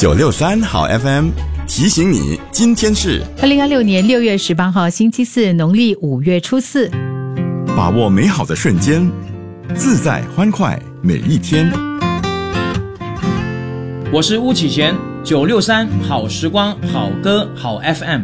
963好 FM 提醒你，今天是 2016年6月18号星期四，农历5月初4。 把握美好的瞬间，自在欢快每一天。 我是巫启贤，963好时光好歌好 FM。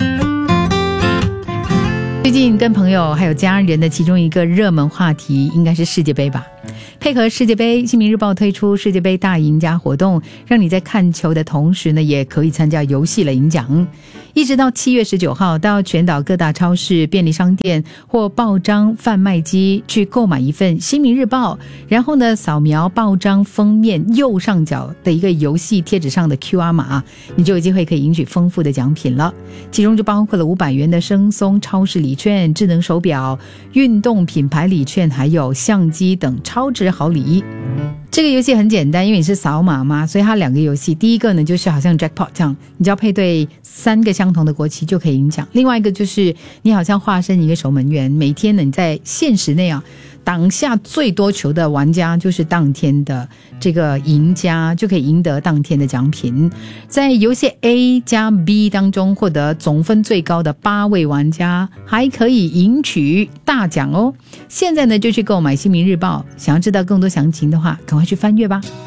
最近跟朋友还有家人的其中一个热门话题应该是世界杯吧。配合世界杯，新民日报推出世界杯大赢家活动，让你在看球的同时呢，也可以参加游戏来赢奖。一直到7月19号，到全岛各大超市、便利商店或报章贩卖机去购买一份新民日报，然后呢，扫描报章封面右上角的一个游戏贴纸上的 QR 码，你就有机会可以赢取丰富的奖品了。其中就包括了500元的生松超市礼券、智能手表、运动品牌礼券，还有相机等超值好礼。这个游戏很简单，因为你是扫码嘛，所以它2个游戏。第一个呢，就是好像 jackpot 这样，你只要配对3个相同的国旗就可以赢奖。另外一个就是你好像化身一个守门员，每天呢你在限时内挡下最多球的玩家就是当天的这个赢家，就可以赢得当天的奖品。在游戏 A 加 B 当中获得总分最高的8位玩家还可以赢取大奖哦。现在呢就去购买新民日报，想要知道更多详情的话，赶快去翻阅吧。